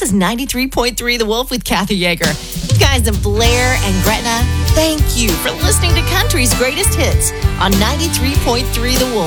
is 93.3 The Wolf with Kathy Yeager. You guys in Blair and Gretna, thank you for listening to Country's Greatest Hits on 93.3 The Wolf.